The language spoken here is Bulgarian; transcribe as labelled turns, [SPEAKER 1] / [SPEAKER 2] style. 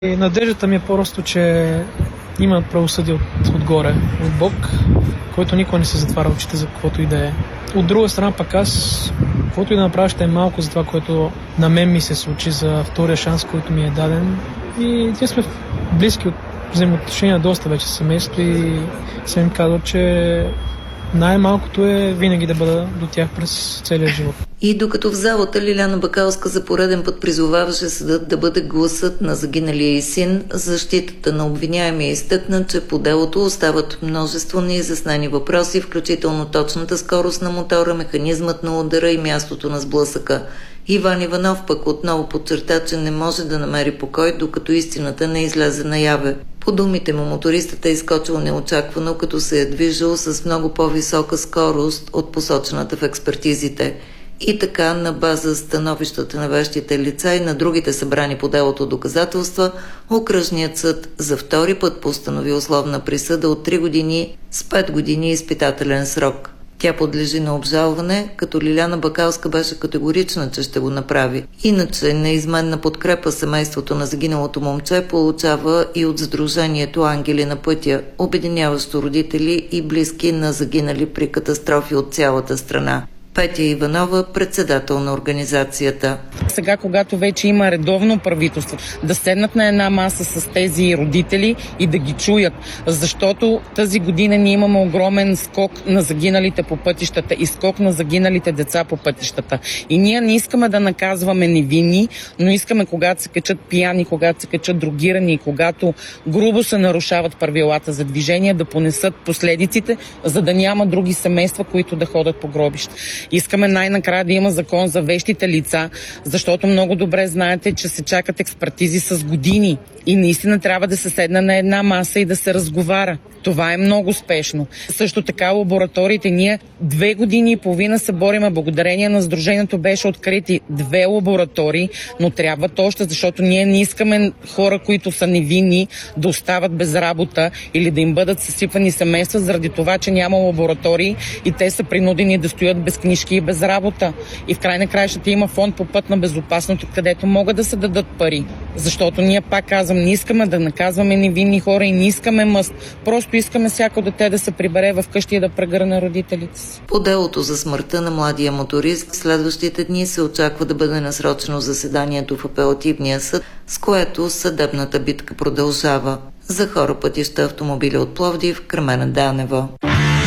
[SPEAKER 1] И надеждата ми е просто, че има правосъдие отгоре, от Бог, който никога не се затваря очите за каквото и да е. От друга страна пък аз, каквото и да направя, ще е малко за това, което на мен ми се случи, за втория шанс, който ми е даден. И ние сме близки от взаимоотношения доста вече семейство и съм им казал, че най-малкото е винаги да бъда до тях през целия живот.
[SPEAKER 2] И докато в залата Лиляна Бакалска за пореден път призоваваше съдът да бъде гласът на загиналия й син, защитата на обвиняемия изтъкна, че по делото остават множество неизяснени въпроси, включително точната скорост на мотора, механизмът на удара и мястото на сблъсъка. Иван Иванов пък отново подчерта, че не може да намери покой, докато истината не излезе наяве. По думите му, мотористът е изскочил неочаквано, като се е движил с много по-висока скорост от посочената в експертизите. И така, на база становищата на вещите лица и на другите събрани по делото доказателства, окръжният съд за втори път постанови условна присъда от 3 години с 5 години изпитателен срок. Тя подлежи на обжалване, като Лиляна Бакалска беше категорична, че ще го направи. Иначе неизменна подкрепа семейството на загиналото момче получава и от Сдружението Ангели на пътя, обединяващо родители и близки на загинали при катастрофи от цялата страна. Петя Иванова, председател на организацията.
[SPEAKER 3] Сега, когато вече има редовно правителство, да седнат на една маса с тези родители и да ги чуят, защото тази година ние имаме огромен скок на загиналите по пътищата и скок на загиналите деца по пътищата. И ние не искаме да наказваме невинни, но искаме, когато се качат пияни, когато се качат дрогирани и когато грубо се нарушават правилата за движение, да понесат последиците, за да няма други семейства, които да ходят по гробища. Искаме най-накрая да има закон за вещите лица, защото много добре знаете, че се чакат експертизи с години и наистина трябва да се седне на една маса и да се разговаря. Това е много успешно. Също така лабораториите. Ние 2 години и половина се бориме. Благодарение на Сдружението беше открити 2 лаборатории, но трябват още, защото ние не искаме хора, които са невинни, да остават без работа или да им бъдат съсипвани семейства заради това, че няма лаборатории и те са принудени да стоят без книжки и без работа. И в край на краищата има фонд по път на безопасност, където могат да се дадат пари. Защото ние, пак казвам, не искаме да наказваме невинни хора и не искаме мъст. Просто искаме всяко дете да се прибере в къщи и да прегърне родителите си.
[SPEAKER 2] По делото за смъртта на младия моторист, следващите дни се очаква да бъде насрочено заседанието в апелативния съд, с което съдебната битка продължава. За Хора, пътища, автомобили от Пловдив, Кремена Данева.